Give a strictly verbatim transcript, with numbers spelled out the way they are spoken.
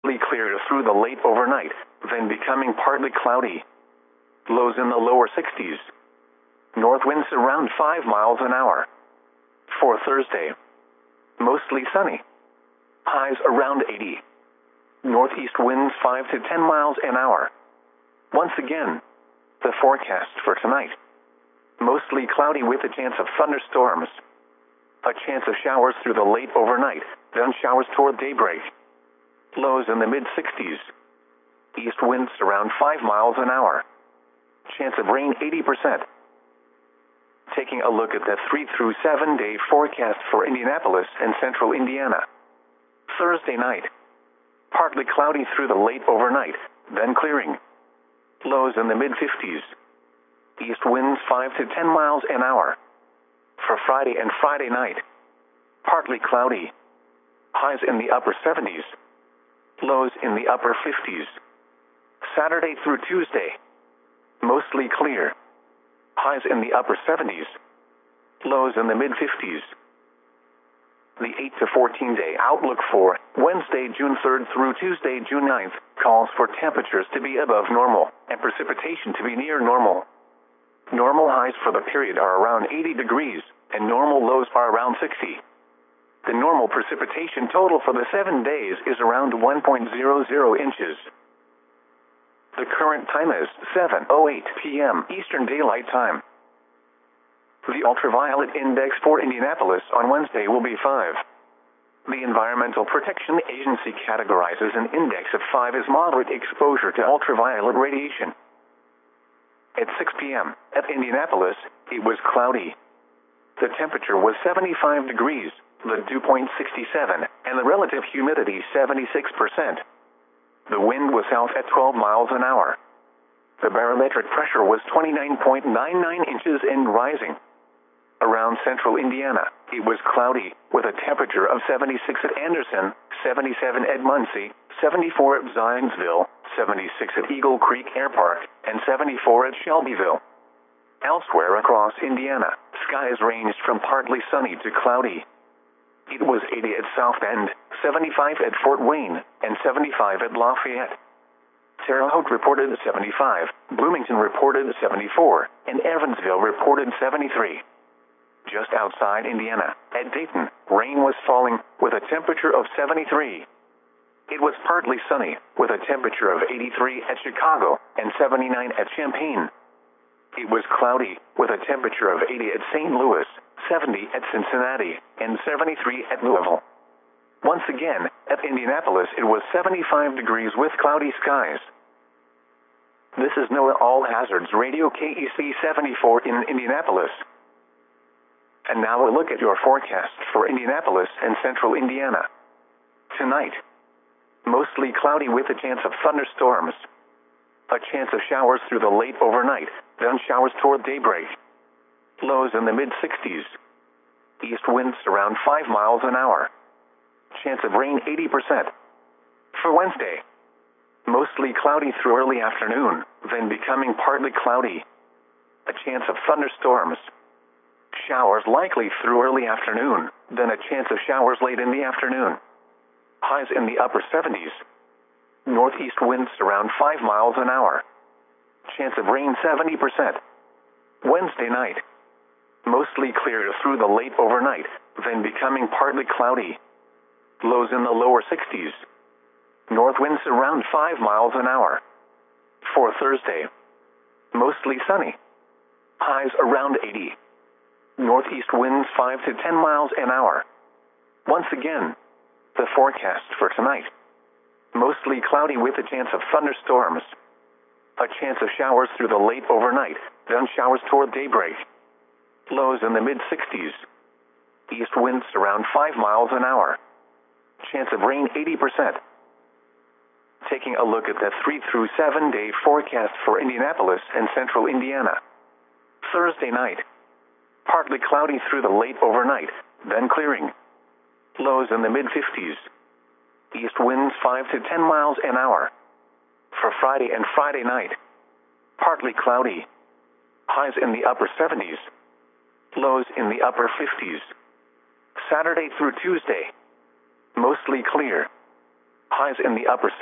clear through the late overnight, then becoming partly cloudy. Lows in the lower sixties. North winds around five miles an hour. For Thursday, mostly sunny. Highs around eighty. Northeast winds five to ten miles an hour. Once again, the forecast for tonight. Mostly cloudy with a chance of thunderstorms. A chance of showers through the late overnight, then showers toward daybreak. Lows in the mid-sixties. East winds around five miles an hour. Chance of rain eighty percent. Taking a look at the three through seven day forecast for Indianapolis and central Indiana. Thursday night. Partly cloudy through the late overnight, then clearing. Lows in the mid-fifties. East winds five to ten miles an hour. For Friday and Friday night. Partly cloudy. Highs in the upper seventies. Lows in the upper fifties. Saturday through Tuesday. Mostly clear. Highs in the upper seventies. Lows in the mid-fifties. The eight to fourteen day outlook for Wednesday, June third through Tuesday, June ninth, calls for temperatures to be above normal and precipitation to be near normal. Normal highs for the period are around eighty degrees, and normal lows are around sixty. The normal precipitation total for the seven days is around one point zero zero inches. The current time is seven oh eight p m Eastern Daylight Time. The ultraviolet index for Indianapolis on Wednesday will be five. The Environmental Protection Agency categorizes an index of five as moderate exposure to ultraviolet radiation. At six p m at Indianapolis, it was cloudy. The temperature was seventy-five degrees, the dew point sixty-seven, and the relative humidity seventy-six percent. The wind was south at twelve miles an hour. The barometric pressure was twenty-nine point nine nine inches and rising. Around central Indiana, it was cloudy, with a temperature of seventy-six at Anderson, seventy-seven at Muncie, seventy-four at Zionsville, seventy-six at Eagle Creek Air Park, and seventy-four at Shelbyville. Elsewhere across Indiana, skies ranged from partly sunny to cloudy. It was eighty at South Bend, seventy-five at Fort Wayne, and seventy-five at Lafayette. Terre Haute reported seventy-five, Bloomington reported seventy-four, and Evansville reported seventy-three. Just outside Indiana, at Dayton, rain was falling, with a temperature of seventy-three. It was partly sunny, with a temperature of eighty-three at Chicago, and seventy-nine at Champaign. It was cloudy, with a temperature of eighty at Saint Louis, seventy at Cincinnati, and seventy-three at Louisville. Once again, at Indianapolis it was seventy-five degrees with cloudy skies. This is NOAA All Hazards Radio K E C seventy-four in Indianapolis. And now a look at your forecast for Indianapolis and central Indiana. Tonight, mostly cloudy with a chance of thunderstorms. A chance of showers through the late overnight, then showers toward daybreak. Lows in the mid-sixties. East winds around five miles an hour. Chance of rain eighty percent. For Wednesday, mostly cloudy through early afternoon, then becoming partly cloudy. A chance of thunderstorms. Showers likely through early afternoon, then a chance of showers late in the afternoon. Highs in the upper seventies. Northeast winds around five miles an hour. Chance of rain seventy percent. Wednesday night, mostly clear through the late overnight, then becoming partly cloudy. Lows in the lower sixties. North winds around five miles an hour. For Thursday, mostly sunny. Highs around eighty. Northeast winds five to ten miles an hour. Once again, the forecast for tonight. Mostly cloudy with a chance of thunderstorms. A chance of showers through the late overnight, then showers toward daybreak. Lows in the mid-sixties. East winds around five miles an hour. Chance of rain eighty percent. Taking a look at the three through seven day forecast for Indianapolis and central Indiana. Thursday night, partly cloudy through the late overnight, then clearing. Lows in the mid-fifties. East winds five to ten miles an hour. For Friday and Friday night, partly cloudy. Highs in the upper seventies. Lows in the upper fifties. Saturday through Tuesday, mostly clear. Highs in the upper